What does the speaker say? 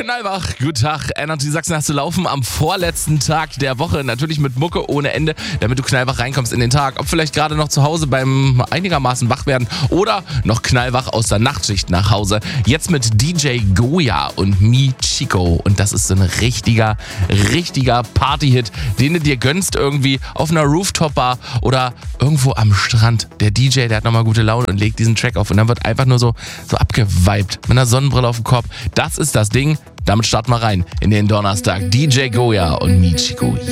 Knallwach, guten Tag. Energy Sachsen hast du laufen am vorletzten Tag der Woche. Natürlich mit Mucke ohne Ende, damit du knallwach reinkommst in den Tag. Ob vielleicht gerade noch zu Hause beim einigermaßen wach werden oder noch knallwach aus der Nachtschicht nach Hause. Jetzt mit DJ Goya und Mi Chico. Und das ist so ein richtiger Partyhit, den du dir gönnst irgendwie auf einer Rooftop-Bar oder irgendwo am Strand. Der DJ, der hat nochmal gute Laune und legt diesen Track auf. Und dann wird einfach nur so abgeweibt mit einer Sonnenbrille auf dem Kopf. Das ist das Ding. Damit starten wir rein in den Donnerstag. DJ Goya und Mi Chico.